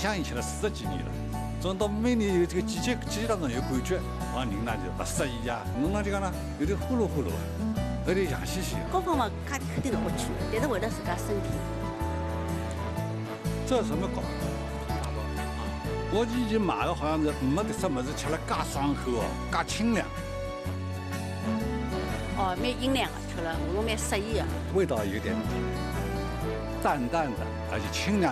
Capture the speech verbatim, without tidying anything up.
乡以前了四十几年了，转到每年有这个季节季节当中有感觉，往人呢就不适宜呀，弄了就讲呢有点呼噜呼噜啊，有点痒兮兮。 各方面肯肯定是恶趣，但是为了自家身体。 这什么搞？我以前买的好像是没得什么是吃了介爽口哦，介清凉。 哦，蛮阴凉的，吃了喉咙蛮适宜的。 味道有点淡淡的，而且清凉。